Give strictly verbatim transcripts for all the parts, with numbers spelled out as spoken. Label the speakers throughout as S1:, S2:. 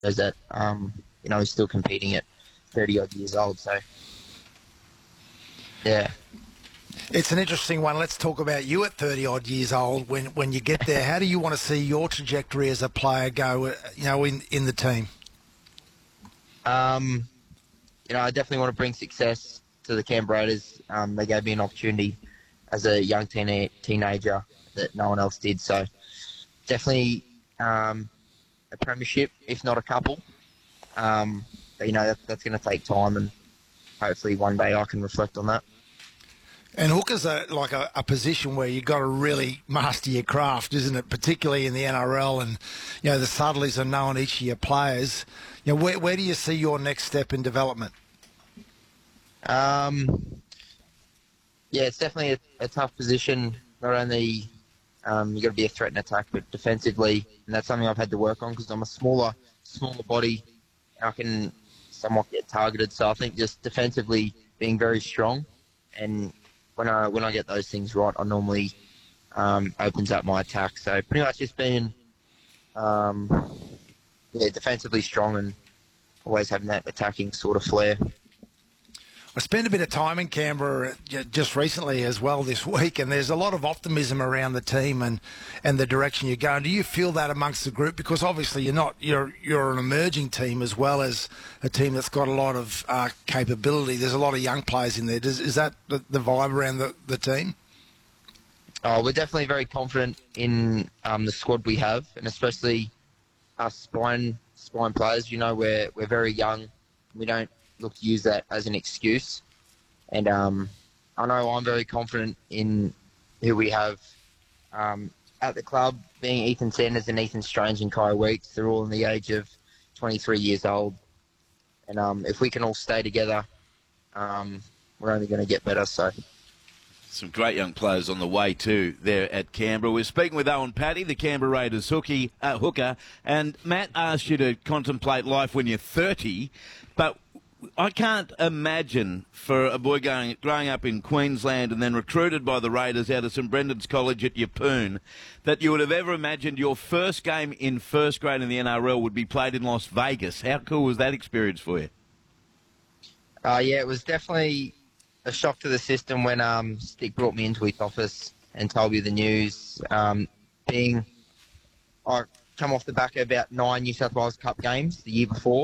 S1: shows that um, you know, he's still competing at thirty odd years old. So yeah.
S2: It's an interesting one. Let's talk about you at thirty odd years old. When when you get there, how do you want to see your trajectory as a player go? uh, You know, in in the team.
S1: Um, you know, I definitely want to bring success to the Canberra Raiders. Um, they gave me an opportunity as a young teen- teenager that no one else did. So definitely um, a premiership, if not a couple. Um, but, you know, that, that's going to take time, and hopefully one day I can reflect on that.
S2: And hooker's a, like a, a position where you've got to really master your craft, isn't it? Particularly in the N R L, and you know the subtleties of knowing each of your players. You know, where where do you see your next step in development?
S1: Um, yeah, it's definitely a, a tough position. Not only um, you got to be a threat in attack, but defensively, and that's something I've had to work on because I'm a smaller, smaller body. And I can somewhat get targeted, so I think just defensively being very strong, and when I when I get those things right, I normally um, opens up my attack. So pretty much just being um, yeah, defensively strong and always having that attacking sort of flair.
S2: I spent a bit of time in Canberra just recently as well this week, and there's a lot of optimism around the team and, and the direction you're going. Do you feel that amongst the group? Because obviously you're not you're you're an emerging team as well as a team that's got a lot of uh, capability. There's a lot of young players in there. Does, is that the, the vibe around the, the team?
S1: Oh, we're definitely very confident in um, the squad we have, and especially us spine spine players. You know, we're we're very young. We don't look to use that as an excuse. And um, I know I'm very confident in who we have um, at the club, being Ethan Sanders and Ethan Strange and Kai Weeks. They're all in the age of twenty-three years old. And um, if we can all stay together, um, we're only going to get better. So.
S3: Some great young players on the way too there at Canberra. We're speaking with Owen Paddy, the Canberra Raiders hooky, uh, hooker. And Matt asked you to contemplate life when you're thirty, but I can't imagine for a boy going, growing up in Queensland and then recruited by the Raiders out of St Brendan's College at Yeppoon that you would have ever imagined your first game in first grade in the N R L would be played in Las Vegas. How cool was that experience for you?
S1: Uh, yeah, it was definitely a shock to the system when um, Stick brought me into his office and told me the news. Um, being, I come off the back of about nine New South Wales Cup games the year before.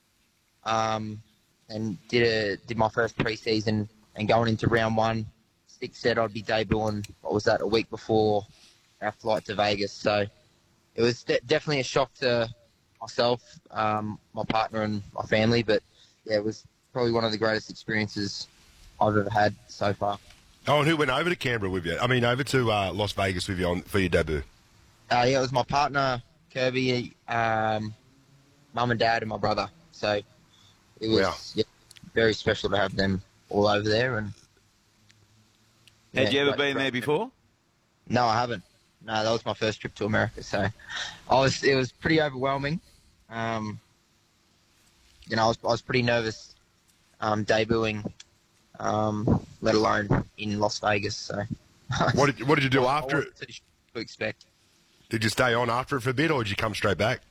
S1: Um, and did a did my first pre-season, and going into round one, Stick said I'd be debuting, what was that, a week before our flight to Vegas. So it was de- definitely a shock to myself, um, my partner and my family, but yeah, it was probably one of the greatest experiences I've ever had so far.
S4: Oh, and who went over to Canberra with you? I mean, over to uh, Las Vegas with you on, for your debut?
S1: Uh, yeah, it was my partner, Kirby, um, mum and dad, and my brother. So it was
S4: Wow.
S1: yeah, very special to have them all over there. And
S3: Had
S1: yeah,
S3: you ever
S1: great-
S3: been
S1: great
S3: there
S1: trip.
S3: before?
S1: No, I haven't. No, that was my first trip to America. So I was. It was pretty overwhelming. Um, you know, I was, I was pretty nervous um, debuting, um, let alone in Las Vegas. So
S4: What did, what did you do
S1: I
S4: after it?
S1: wasn't too sure what to expect.
S4: Did you stay on after it for a bit, or did you come straight back?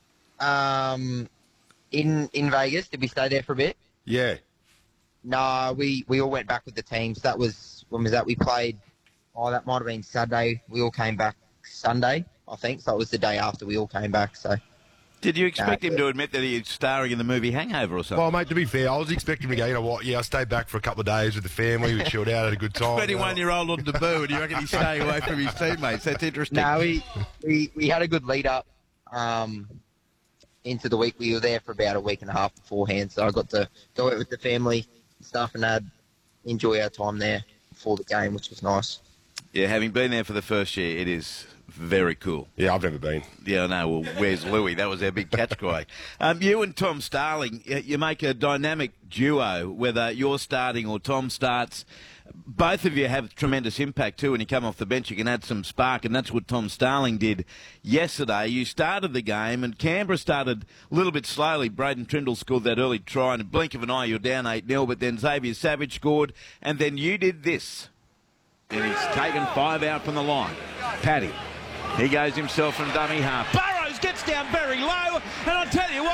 S1: Um, in in Vegas, did we stay there for a bit?
S4: Yeah.
S1: No, we, we all went back with the teams. That was, when was that? We played, oh, that might have been Saturday. We all came back Sunday, I think. So it was the day after we all came back. So
S3: Did you expect
S1: Uh,
S3: him to admit that he's starring in the movie Hangover or something?
S4: Well, mate, to be fair, I was expecting him to go, you know what, yeah, I stayed back for a couple of days with the family, we chilled out, had a good time.
S3: twenty-one-year-old on debut, and you reckon he's staying away from his teammates? That's interesting.
S1: no, we, we, we had a good lead up um, into the week. We were there for about a week and a half beforehand. So I got to go out with the family and stuff and had, enjoy our time there before the game, which was nice.
S3: Yeah, having been there for the first year, it is very cool.
S4: Yeah, I've never been.
S3: Yeah, I know. Well, where's Louis? That was our big catch cry. Um, you and Tom Starling, y- you make a dynamic duo, whether you're starting or Tom starts. Both of you have tremendous impact too. When you come off the bench, you can add some spark, and that's what Tom Starling did yesterday. You started the game, and Canberra started a little bit slowly. Braden Trindle scored that early try, and in a blink of an eye, you're down eight nil, but then Xavier Savage scored, and then you did this. And he's taken five out from the line. Paddy. He goes himself from dummy half. Burrows gets down very low, and I'll tell you what.